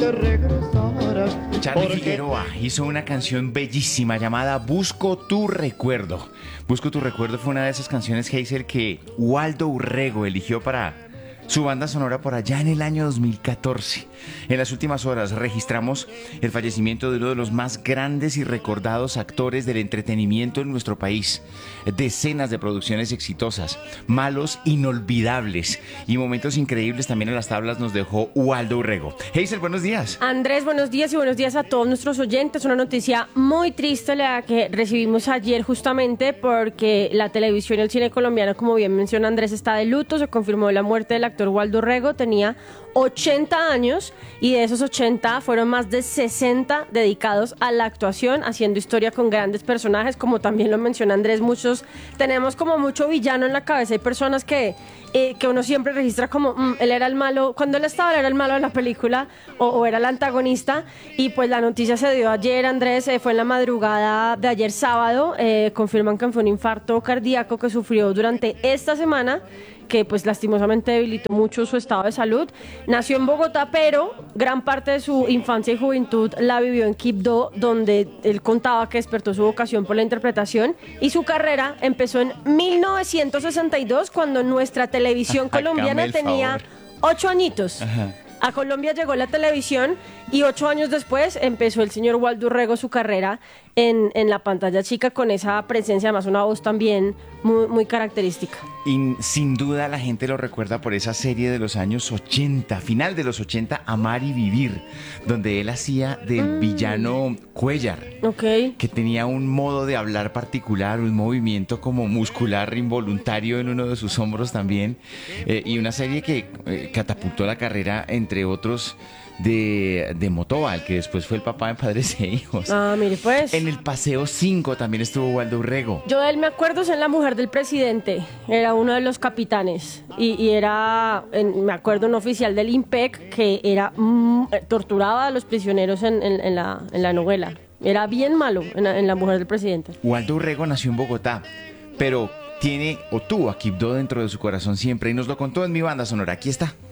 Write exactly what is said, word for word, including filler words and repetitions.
que regresaras. Charly Porque- Figueroa hizo una canción bellísima llamada Busco tu recuerdo. Busco tu recuerdo fue una de esas canciones, Hazel, que Waldo Urrego eligió para su banda sonora por allá en el año dos mil catorce. En las últimas horas registramos el fallecimiento de uno de los más grandes y recordados actores del entretenimiento en nuestro país. Decenas de producciones exitosas, malos inolvidables y momentos increíbles también en las tablas nos dejó Waldo Urrego. Hazel, buenos días. Andrés, buenos días y buenos días a todos nuestros oyentes. Una noticia muy triste la que recibimos ayer justamente porque la televisión y el cine colombiano, como bien menciona Andrés, está de luto. Se confirmó la muerte del actor Waldo Urrego. Tenía ochenta años y de esos ochenta fueron más de sesenta dedicados a la actuación, haciendo historia con grandes personajes, como también lo menciona Andrés. Muchos tenemos como mucho villano en la cabeza. Hay personas que, eh, que uno siempre registra como mm, él era el malo, cuando él estaba él era el malo de la película o, o era el antagonista. Y pues la noticia se dio ayer, Andrés, eh, fue en la madrugada de ayer sábado. Eh, confirman que fue un infarto cardíaco que sufrió durante esta semana, que pues lastimosamente debilitó mucho su estado de salud. Nació en Bogotá, pero gran parte de su infancia y juventud la vivió en Quibdó, donde él contaba que despertó su vocación por la interpretación, y su carrera empezó en mil novecientos sesenta y dos, cuando nuestra televisión colombiana Hágame el tenía favor. ocho añitos. Ajá. A Colombia llegó la televisión y ocho años después empezó el señor Waldo Urrego su carrera en, en la pantalla chica, con esa presencia, además una voz también muy, muy característica. Y sin duda la gente lo recuerda por esa serie de los años ochenta, final de los ochenta, Amar y Vivir, donde él hacía del villano Cuellar, Ok. que tenía un modo de hablar particular, un movimiento como muscular involuntario en uno de sus hombros también, eh, y una serie que eh, catapultó la carrera, entre otros, de, de Motoval, que después fue el papá de Padres e Hijos. Ah, mire pues. En el Paseo cinco también estuvo Waldo Urrego. Yo de él me acuerdo es en La Mujer del Presidente, era uno de los capitanes y, y era, en- me acuerdo, un oficial del IMPEC que era mm, eh, torturaba a los prisioneros en, en- en la, en la novela. Era bien malo en, la- en La Mujer del Presidente. Waldo Urrego nació en Bogotá, pero tiene o tuvo a Quibdó dentro de su corazón siempre y nos lo contó en mi banda sonora. Aquí está.